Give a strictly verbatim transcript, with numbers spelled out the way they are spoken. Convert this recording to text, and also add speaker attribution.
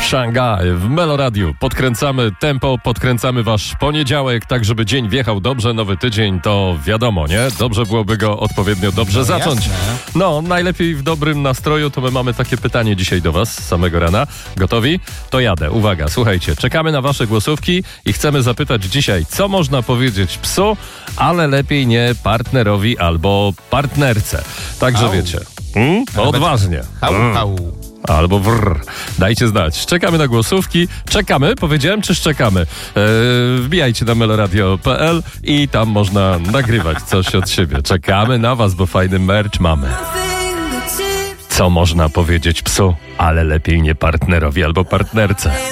Speaker 1: Szangaj w Meloradiu. Podkręcamy tempo, podkręcamy wasz poniedziałek, tak żeby dzień wjechał dobrze, nowy tydzień to wiadomo, nie? Dobrze byłoby go odpowiednio dobrze
Speaker 2: no,
Speaker 1: zacząć.
Speaker 2: Jasne.
Speaker 1: No, najlepiej w dobrym nastroju, to my mamy takie pytanie dzisiaj do was z samego rana. Gotowi? To jadę. Uwaga, słuchajcie, czekamy na wasze głosówki i chcemy zapytać dzisiaj, co można powiedzieć psu, ale lepiej nie partnerowi albo partnerce. Także
Speaker 2: Au.
Speaker 1: wiecie. Hmm? Odważnie.
Speaker 2: Hał,
Speaker 1: Mm.
Speaker 2: hał.
Speaker 1: Albo wrr. Dajcie znać. Czekamy na głosówki. Czekamy, powiedziałem, czy szczekamy? Eee, wbijajcie na meloradio kropka p l i tam można nagrywać coś od siebie. Czekamy na was, bo fajny merch mamy. Co można powiedzieć psu, ale lepiej nie partnerowi albo partnerce?